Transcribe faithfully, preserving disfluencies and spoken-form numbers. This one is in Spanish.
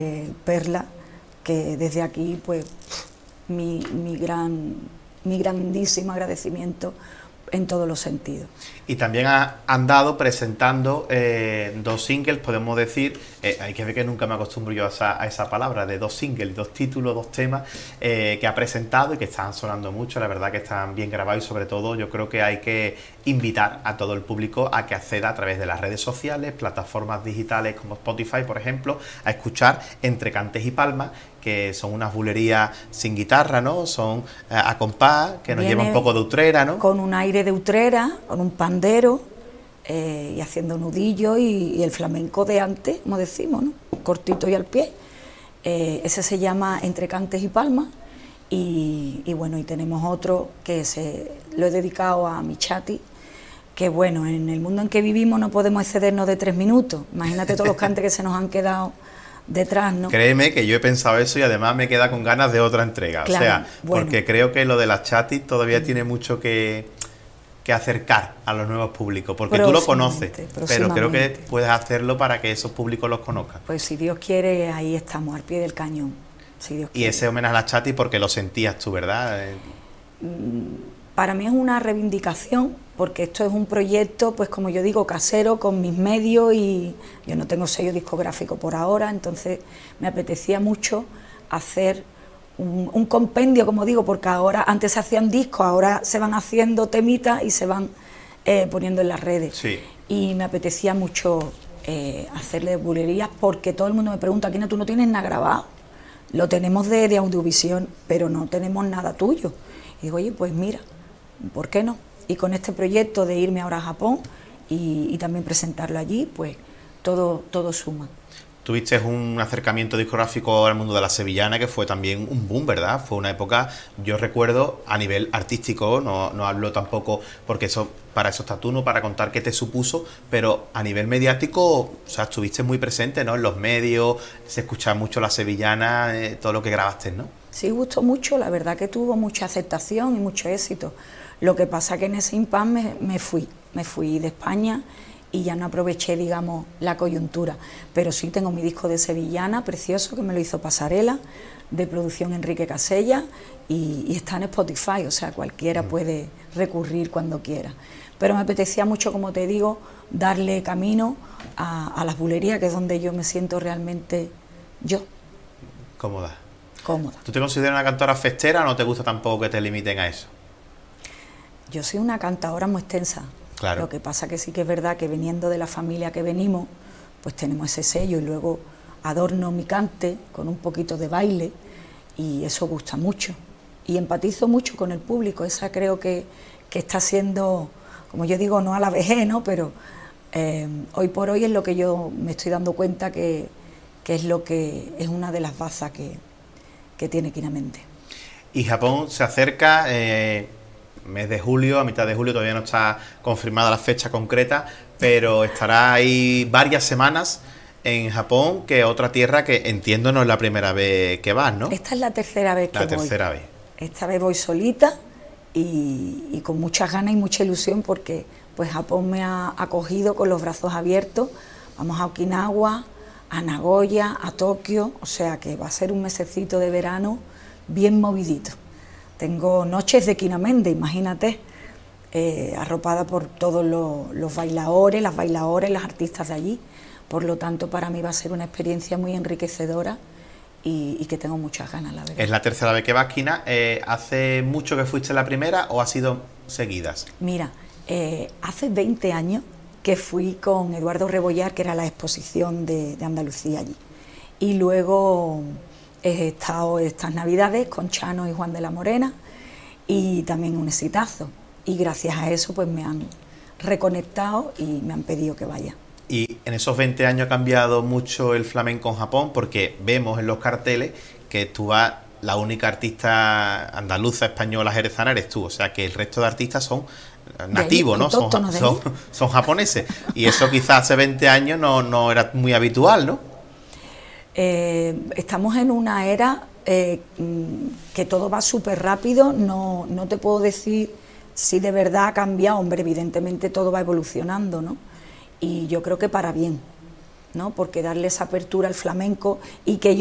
Perla, que desde aquí pues mi, mi gran mi grandísimo agradecimiento en todos los sentidos. Y también ha andado presentando eh, dos singles, podemos decir, eh, hay que ver que nunca me acostumbro yo a esa, a esa palabra, de dos singles, dos títulos, dos temas eh, que ha presentado y que están sonando mucho, la verdad que están bien grabados y sobre todo yo creo que hay que invitar a todo el público a que acceda a través de las redes sociales, plataformas digitales como Spotify, por ejemplo, a escuchar Entre Cantes y Palmas, que son unas bulerías sin guitarra, ¿no? Son eh, a compás, que nos Viene lleva un poco de utrera, ¿no? Con un aire de utrera, con un pandero eh, y haciendo nudillo y, y el flamenco de antes, como decimos, ¿no? Cortito y al pie. Eh, ese se llama Entre Cantes y Palmas y, y bueno, y tenemos otro que se lo he dedicado a mi chati, que bueno, en el mundo en que vivimos no podemos excedernos de tres minutos. Imagínate todos los cantes que se nos han quedado detrás, ¿no? Créeme que yo he pensado eso y además me queda con ganas de otra entrega, Claro, o sea, bueno. porque creo que lo de las chatis todavía tiene mucho que, que acercar a los nuevos públicos, porque tú lo conoces, pero creo que puedes hacerlo para que esos públicos los conozcan. Pues si Dios quiere, ahí estamos, al pie del cañón, si Dios quiere. Y ese homenaje a las chatis porque lo sentías tú, ¿verdad? Para mí es una reivindicación, porque esto es un proyecto, pues como yo digo, casero, con mis medios, y yo no tengo sello discográfico por ahora, entonces me apetecía mucho hacer un, un compendio, como digo, porque ahora, antes se hacían discos, ahora se van haciendo temitas y se van eh, poniendo en las redes. Sí. Y me apetecía mucho eh, hacerle bulerías, porque todo el mundo me pregunta, Kina, ¿tú no tienes nada grabado? Lo tenemos de, de Audiovisión, pero no tenemos nada tuyo. Y digo, oye, pues mira, ¿por qué no? Y con este proyecto de irme ahora a Japón y, y también presentarlo allí, pues todo, todo suma. Tuviste un acercamiento discográfico al mundo de la sevillana que fue también un boom, ¿verdad? Fue una época, yo recuerdo, a nivel artístico, no, no hablo tampoco, porque eso para eso está tú, ¿no? Para contar qué te supuso, pero a nivel mediático, o sea, estuviste muy presente, ¿no? En los medios, se escuchaba mucho la sevillana, eh, todo lo que grabaste, ¿no? Sí, gustó mucho, la verdad que tuvo mucha aceptación y mucho éxito. Lo que pasa que en ese impasse me, me fui, me fui de España y ya no aproveché, digamos, la coyuntura. Pero sí tengo mi disco de sevillana, precioso, que me lo hizo Pasarela, de producción Enrique Casella, y, y está en Spotify, o sea, cualquiera puede recurrir cuando quiera. Pero me apetecía mucho, como te digo, darle camino a, a las bulerías, que es donde yo me siento realmente yo. Cómoda. Cómoda. ¿Tú te consideras una cantora festera o no te gusta tampoco que te limiten a eso? Yo soy una cantadora muy extensa. Claro. Lo que pasa que sí que es verdad que viniendo de la familia que venimos, pues tenemos ese sello y luego adorno mi cante con un poquito de baile y eso gusta mucho. Y empatizo mucho con el público, esa creo que, que está siendo, como yo digo, no a la vejez, ¿no? Pero eh, hoy por hoy es lo que yo me estoy dando cuenta que, que es lo que es una de las bazas que, que tiene Quinamente. Y Japón se acerca, eh, mes de julio, a mitad de julio, todavía no está confirmada la fecha concreta, pero estará ahí varias semanas en Japón, que es otra tierra que entiendo no es la primera vez que vas, ¿no? Esta es la tercera vez que La voy. tercera vez. Esta vez voy solita y, y con muchas ganas y mucha ilusión, porque pues Japón me ha acogido con los brazos abiertos. Vamos a Okinawa, a Nagoya, a Tokio, o sea que va a ser un mesecito de verano bien movidito. Tengo noches de Quinamente, imagínate, eh, arropada por todos los, los bailadores, las bailadoras, las artistas de allí. Por lo tanto, para mí va a ser una experiencia muy enriquecedora y, y que tengo muchas ganas, la verdad. Es la tercera vez que vas, Kina. Eh, ¿Hace mucho que fuiste la primera o ha sido seguidas? Mira, eh, hace veinte años que fui con Eduardo Rebollar, que era la exposición de, de Andalucía allí. Y luego he estado estas navidades con Chano y Juan de la Morena y también un exitazo. Y gracias a eso pues me han reconectado y me han pedido que vaya. Y en esos veinte años ha cambiado mucho el flamenco en Japón, porque vemos en los carteles que tú vas, la única artista andaluza, española, jerezana eres tú, o sea que el resto de artistas son nativos, ¿no? Son, son, son japoneses, y eso quizás hace veinte años no, no era muy habitual, ¿no? Eh, estamos en una era eh, que todo va súper rápido, no, no te puedo decir si de verdad ha cambiado, hombre, evidentemente todo va evolucionando, ¿no? Y yo creo que para bien, ¿no? Porque darle esa apertura al flamenco y que